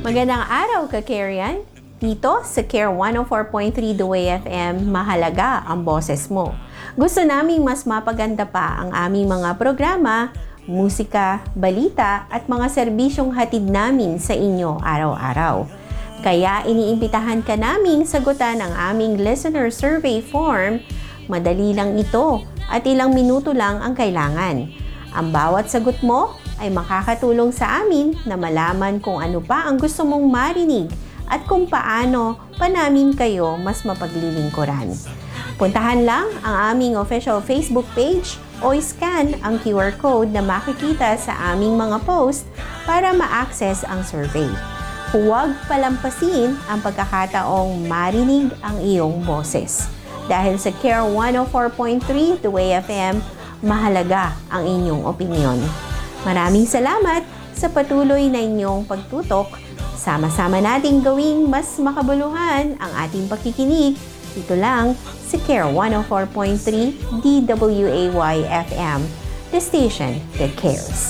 Magandang araw, ka-Karian! Dito sa Care 104.3 The Way FM, mahalaga ang boses mo. Gusto naming mas mapaganda pa ang aming mga programa, musika, balita at mga serbisyong hatid namin sa inyo araw-araw. Kaya iniimbitahan ka naming sagutan ang aming listener survey form. Madali lang ito at ilang minuto lang ang kailangan. Ang bawat sagot mo ay makakatulong sa amin na malaman kung ano pa ang gusto mong marinig at kung paano pa namin kayo mas mapaglilingkuran. Puntahan lang ang aming official Facebook page o scan ang QR code na makikita sa aming mga post para ma-access ang survey. Huwag palampasin ang pagkakataong marinig ang iyong boses. Dahil sa Care 104.3 The Way FM, mahalaga ang inyong opinyon. Maraming salamat sa patuloy na inyong pagtutok. Sama-sama nating gawing mas makabuluhan ang ating pakikinig dito lang sa Care 104.3 DWAY FM, the station that cares.